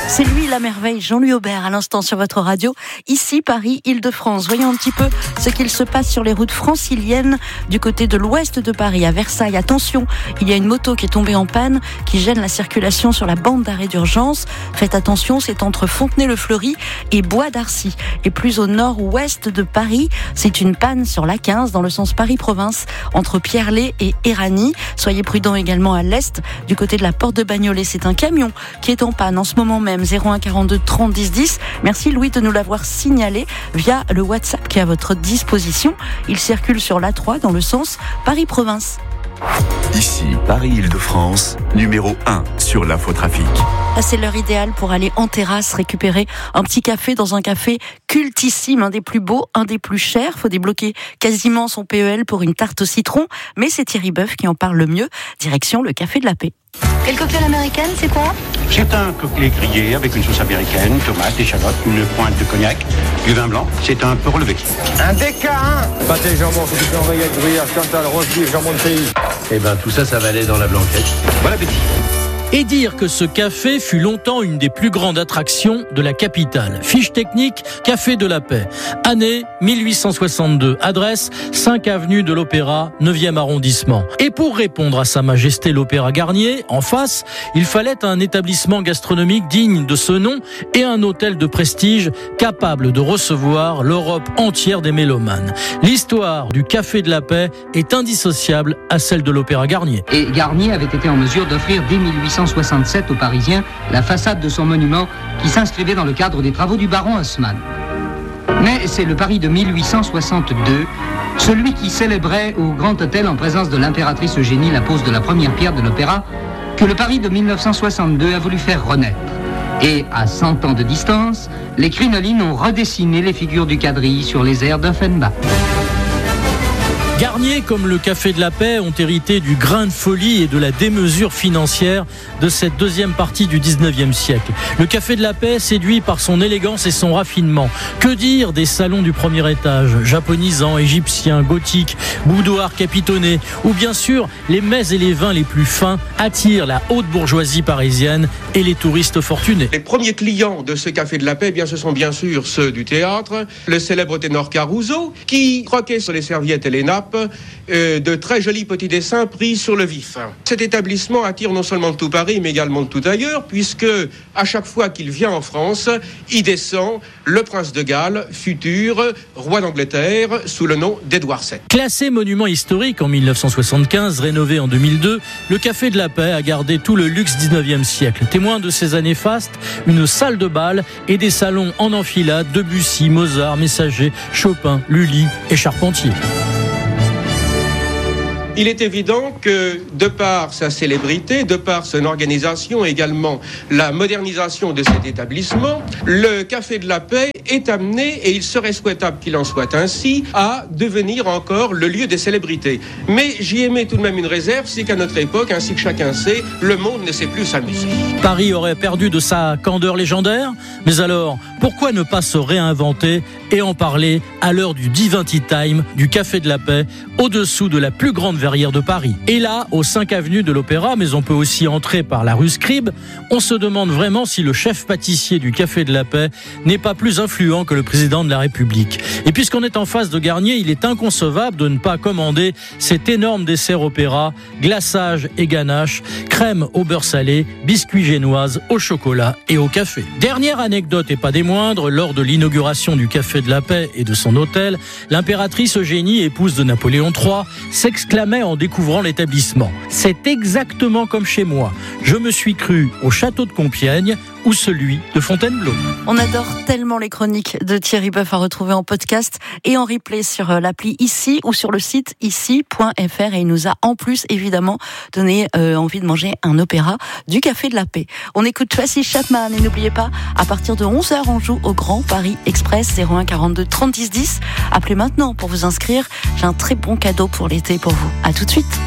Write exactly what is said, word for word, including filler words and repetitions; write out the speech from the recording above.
C'est lui la merveille, Jean-Louis Aubert, à l'instant sur votre radio. Ici, Paris, Île-de-France. Voyons un petit peu ce qu'il se passe sur les routes franciliennes du côté de l'ouest de Paris, à Versailles. Attention, il y a une moto qui est tombée en panne, qui gêne la circulation sur la bande d'arrêt d'urgence. Faites attention, c'est entre Fontenay-le-Fleury et Bois d'Arcy. Et plus au nord-ouest de Paris, c'est une panne sur l'A quinze dans le sens Paris-Province, entre Pierrelet et Éragny. Soyez prudents également à l'est, du côté de la porte de Bagnolet. C'est un camion qui est en panne en ce moment même. zéro un quarante-deux trente dix dix. Merci Louis de nous l'avoir signalé via le WhatsApp qui est à votre disposition. Il circule sur l'A trois dans le sens Paris-Province. Ici, Paris-Île-de-France, numéro un sur l'infotrafic. Là, c'est l'heure idéale pour aller en terrasse récupérer un petit café dans un café cultissime, un des plus beaux, un des plus chers. Faut débloquer quasiment son P E L pour une tarte au citron, mais c'est Thierry Boeuf qui en parle le mieux. Direction le Café de la Paix. Et le cocktail américain, c'est quoi? C'est un cocktail grillé avec une sauce américaine, tomates, échalotes, une pointe de cognac, du vin blanc. C'est un peu relevé. Un D K un pâté jambon, c'est du oreillette, gruyère, Chantal, rose beef, jambon de pays. Eh ben tout ça, ça va aller dans la blanquette. Bon appétit. Et dire que ce café fut longtemps une des plus grandes attractions de la capitale. Fiche technique, Café de la Paix. Année mille huit cent soixante-deux. Adresse cinq avenue de l'Opéra, neuvième arrondissement. Et pour répondre à Sa Majesté l'Opéra Garnier, en face, il fallait un établissement gastronomique digne de ce nom et un hôtel de prestige capable de recevoir l'Europe entière des mélomanes. L'histoire du Café de la Paix est indissociable à celle de l'Opéra Garnier. Et Garnier avait été en mesure d'offrir dès mille huit cent soixante-sept aux Parisiens la façade de son monument qui s'inscrivait dans le cadre des travaux du baron Haussmann. Mais c'est le Paris de mille huit cent soixante-deux, celui qui célébrait au Grand Hôtel en présence de l'impératrice Eugénie la pose de la première pierre de l'opéra, que le Paris de mille neuf cent soixante-deux a voulu faire renaître. Et à cent ans de distance, les crinolines ont redessiné les figures du quadrille sur les airs d'Offenbach. Garnier, comme le Café de la Paix, ont hérité du grain de folie et de la démesure financière de cette deuxième partie du dix-neuvième siècle. Le Café de la Paix séduit par son élégance et son raffinement. Que dire des salons du premier étage, japonisants, égyptiens, gothiques, boudoirs capitonnés, ou bien sûr, les mets et les vins les plus fins attirent la haute bourgeoisie parisienne et les touristes fortunés. Les premiers clients de ce Café de la Paix, eh bien, ce sont bien sûr ceux du théâtre, le célèbre ténor Caruso, qui croquait sur les serviettes et les nappes Euh, de très jolis petits dessins pris sur le vif. Cet établissement attire non seulement de tout Paris, mais également de tout ailleurs, puisque à chaque fois qu'il vient en France, il descend le prince de Galles, futur roi d'Angleterre, sous le nom d'Édouard sept. Classé monument historique en mille neuf cent soixante-quinze, rénové en deux mille deux, le Café de la Paix a gardé tout le luxe dix-neuvième siècle. Témoin de ces années fastes, une salle de bal et des salons en enfilade, Debussy, Mozart, Messager, Chopin, Lully et Charpentier. Il est évident que, de par sa célébrité, de par son organisation et également la modernisation de cet établissement, le Café de la Paix est amené, et il serait souhaitable qu'il en soit ainsi, à devenir encore le lieu des célébrités. Mais j'y émets tout de même une réserve, c'est qu'à notre époque, ainsi que chacun sait, le monde ne sait plus s'amuser. Paris aurait perdu de sa candeur légendaire, mais alors, pourquoi ne pas se réinventer et en parler à l'heure du Divinity Time du Café de la Paix, au-dessous de la plus grande verrière de Paris. Et là, aux cinq avenue de l'Opéra, mais on peut aussi entrer par la rue Scribe, on se demande vraiment si le chef pâtissier du Café de la Paix n'est pas plus influent que le président de la République. Et puisqu'on est en face de Garnier, il est inconcevable de ne pas commander cet énorme dessert opéra, glaçage et ganache, crème au beurre salé, biscuits génoises au chocolat et au café. Dernière anecdote et pas des moindres, lors de l'inauguration du Café de la Paix et de son hôtel, l'impératrice Eugénie, épouse de Napoléon trois, s'exclamait en découvrant l'établissement. C'est exactement comme chez moi. Je me suis cru au château de Compiègne ou celui de Fontainebleau. On adore tellement les chroniques de Thierry Boeuf à retrouver en podcast et en replay sur l'appli Ici ou sur le site ici point f r, et il nous a en plus évidemment donné euh, envie de manger un opéra du Café de la Paix. On écoute Tracy Chapman et n'oubliez pas, à partir de onze heures on joue au Grand Paris Express. Zéro un quarante-deux trente dix dix. Appelez maintenant pour vous inscrire. J'ai un très bon cadeau pour l'été pour vous. À tout de suite.